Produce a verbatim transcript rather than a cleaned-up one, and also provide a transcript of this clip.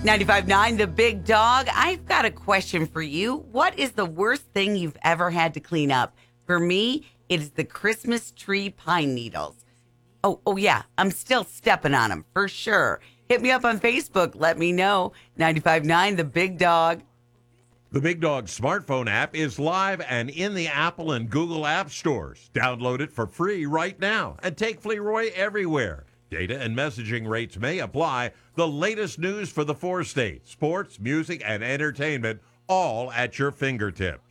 ninety-five point nine The Big Dog. I've got a question for you. What is the worst thing you've ever had to clean up? For me, it is the Christmas tree pine needles. Oh, oh yeah, I'm still stepping on them for sure. Hit me up on Facebook. Let me know. ninety-five point nine The Big Dog. The Big Dog smartphone app is live and in the Apple and Google app stores. Download it for free right now and take Fleroy everywhere. Data and messaging rates may apply. The latest news for the four states, sports, music, and entertainment, all at your fingertips.